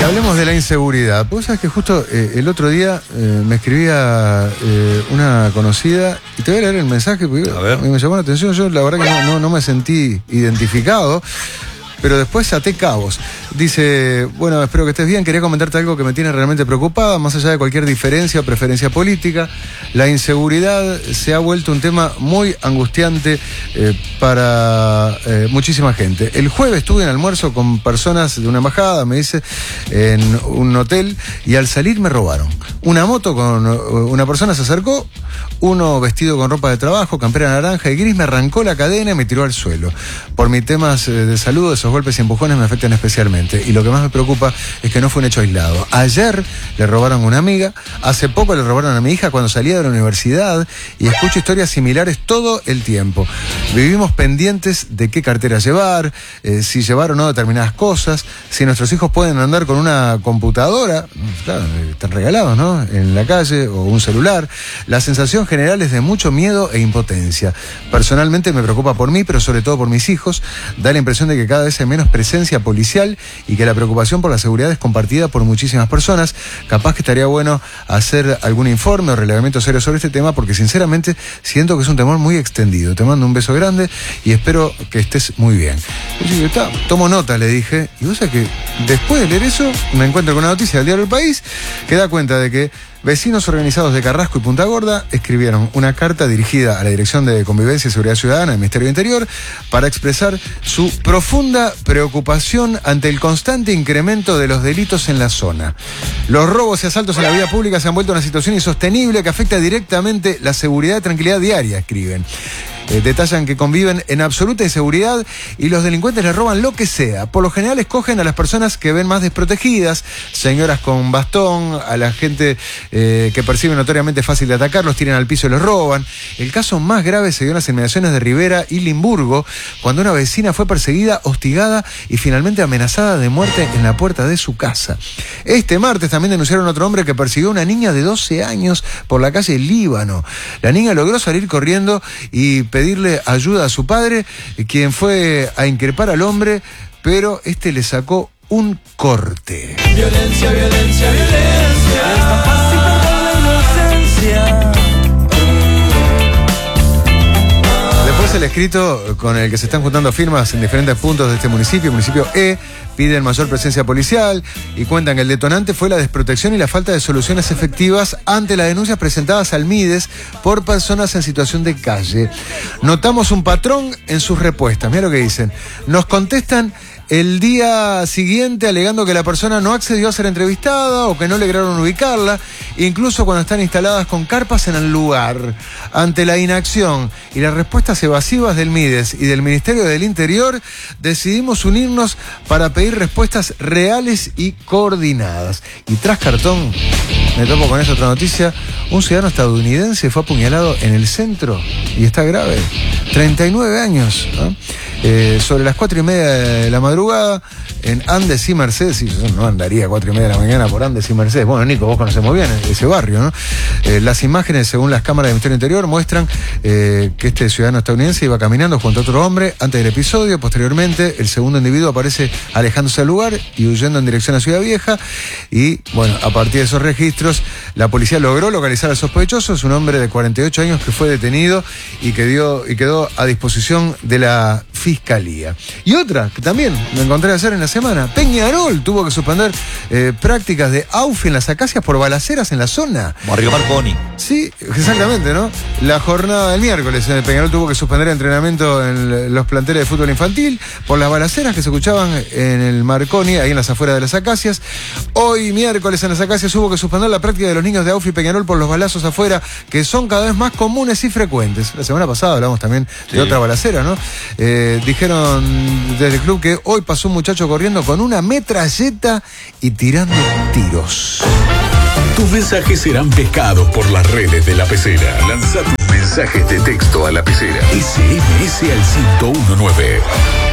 hablemos de la inseguridad. Vos sabés que justo el otro día me escribía una conocida, y te voy a leer el mensaje porque me llamó la atención. Yo la verdad que no me sentí identificado, pero después até cabos. Dice, bueno, espero que estés bien, quería comentarte algo que me tiene realmente preocupada, más allá de cualquier diferencia o preferencia política. La inseguridad se ha vuelto un tema muy angustiante para muchísima gente. El jueves estuve en almuerzo con personas de una embajada, me dice, en un hotel, y al salir me robaron. Una moto con una persona se acercó, uno vestido con ropa de trabajo, campera naranja y gris, me arrancó la cadena y me tiró al suelo. Por mis temas de salud, esos golpes y empujones me afectan especialmente. Y lo que más me preocupa es que no fue un hecho aislado. Ayer le robaron a una amiga, hace poco le robaron a mi hija cuando salía de la universidad, y escucho historias similares todo el tiempo. Vivimos pendientes de qué cartera llevar, si llevar o no determinadas cosas, si nuestros hijos pueden andar con una computadora, claro, están regalados, ¿no?, en la calle, o un celular. La sensación general es de mucho miedo e impotencia. Personalmente me preocupa por mí, pero sobre todo por mis hijos. Da la impresión de que cada vez hay menos presencia policial y que la preocupación por la seguridad es compartida por muchísimas personas. Capaz que estaría bueno hacer algún informe o relevamiento serio sobre este tema, porque sinceramente siento que es un temor muy extendido. Te mando un beso grande y espero que estés muy bien. Y yo, tomo nota, le dije, y vos sabés que después de leer eso me encuentro con una noticia del diario El País que da cuenta de que vecinos organizados de Carrasco y Punta Gorda escribieron una carta dirigida a la Dirección de Convivencia y Seguridad Ciudadana del Ministerio del Interior para expresar su profunda preocupación ante el constante incremento de los delitos en la zona. Los robos y asaltos en la vía pública se han vuelto una situación insostenible que afecta directamente la seguridad y tranquilidad diaria, escriben. Detallan que conviven en absoluta inseguridad y los delincuentes les roban lo que sea. Por lo general escogen a las personas que ven más desprotegidas, señoras con bastón, a la gente que perciben notoriamente fácil de atacar, los tiran al piso y los roban. El caso más grave se dio en las inmediaciones de Rivera y Limburgo, cuando una vecina fue perseguida, hostigada y finalmente amenazada de muerte en la puerta de su casa. Este martes también denunciaron a otro hombre que persiguió a una niña de 12 años por la calle Líbano. La niña logró salir corriendo y pedirle ayuda a su padre, quien fue a increpar al hombre, pero este le sacó un corte. Violencia, violencia, violencia. Es tan fácil perder la inocencia. Después el escrito con el que se están juntando firmas en diferentes puntos de este municipio, municipio E, piden mayor presencia policial y cuentan que el detonante fue la desprotección y la falta de soluciones efectivas ante las denuncias presentadas al MIDES por personas en situación de calle. Notamos un patrón en sus respuestas. Mira lo que dicen. Nos contestan el día siguiente alegando que la persona no accedió a ser entrevistada o que no lograron ubicarla, incluso cuando están instaladas con carpas en el lugar. Ante la inacción y las respuestas evasivas del MIDES y del Ministerio del Interior, decidimos unirnos para pedir respuestas reales y coordinadas. Y tras cartón, me topo con esta otra noticia, un ciudadano estadounidense fue apuñalado en el centro y está grave. 39 años, ¿no? Sobre las 4:30 de la madrugada, en Andes y Mercedes, y yo no andaría 4:30 de la mañana por Andes y Mercedes. Bueno, Nico, vos conocés muy bien ese barrio, ¿no? Las imágenes, según las cámaras del Ministerio del Interior, muestran que este ciudadano estadounidense iba caminando junto a otro hombre antes del episodio. Posteriormente, el segundo individuo aparece alejándose del lugar y huyendo en dirección a Ciudad Vieja. Y, bueno, a partir de esos registros, la policía logró localizar al sospechoso. Es un hombre de 48 años que fue detenido y quedó a disposición de la Fiscalía. Y otra que también me encontré ayer en la semana, Peñarol tuvo que suspender prácticas de AUFI en las Acacias por balaceras en la zona. Barrio Marconi. Sí, exactamente, ¿no? La jornada del miércoles, Peñarol tuvo que suspender el entrenamiento en los planteles de fútbol infantil por las balaceras que se escuchaban en el Marconi, ahí en las afueras de las Acacias. Hoy, miércoles, en las Acacias hubo que suspender la práctica de los niños de AUFI Peñarol por los balazos afuera, que son cada vez más comunes y frecuentes. La semana pasada hablamos también de otra balacera, ¿no? Dijeron desde el club que hoy pasó un muchacho corriendo con una metralleta y tirando tiros. Tus mensajes serán pescados por las redes de La Pecera. Lanza tus mensajes de texto a La Pecera. SMS al 1019.